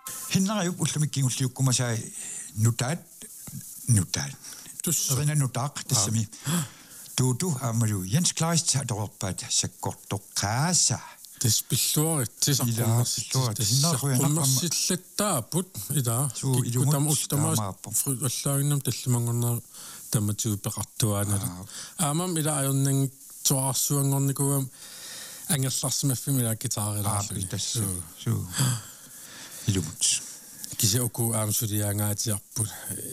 Hinnerayup ullamikkiingulliukkumasai nutaat tussrina nutaaq tassami tuutu aamalu Jens Kleist atorpaat sakkortoqqaassa Tespilluarit tisaqqummissillataaput ila kikkutam uttamaas allaaginnam tallimangorner tamatuupeqartuaanala aamam ila ajorning tuarsuangornikuam angerlarsmaffim ila gitaarilaarlu tassu ilumut kisauku aamsuliaangaatiarput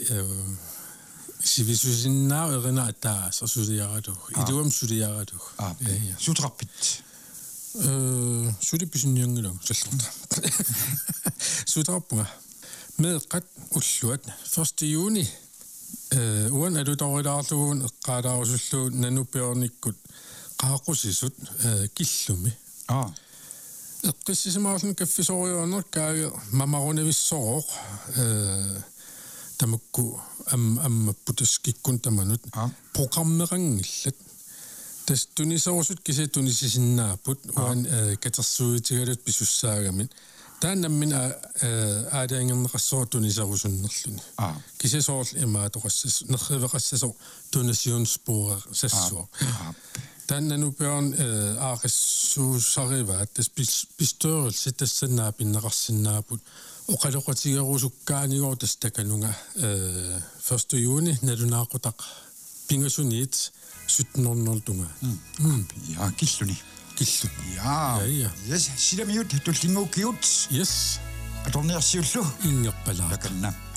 sivisusinnaa erina ataa sasuliaratu iluam suliaratu sutrapit Sulipisinniangilang sallerta. Sutarpunga. Meeqqat ulluat 1. juni. Uan alutaorilaarlugun eqqaalaarusulluun nanupiornikkut qaaqusisut killumi. Eqqissisimaarlun kaffisoriornerk kaage mamarunavissoroq tamakku ammapputaskikkun tamanut programmerangillat Tas tunisorsut kise tunisisinnaaput uan katersuutigalut pisussaagamin taannammin aadaangerneqassor tunisarusunnerluni kise soorl imaatoqassas nerriveqassaso tunisionsspore sassuo taannanupiorn aaqissuussarivaat tas pistørelse tassannaapinneqarsinnaaput oqaloqatigerusukkaanigoor tas takanunga 1. juni nalunaaqutaq pingasuniit 17:00 tunga. Ja, killuni. Killu. Ja. Yes, sidamiut tullingukiut. Yes. Atornersiullu. Ingerpalaa. Lakanna.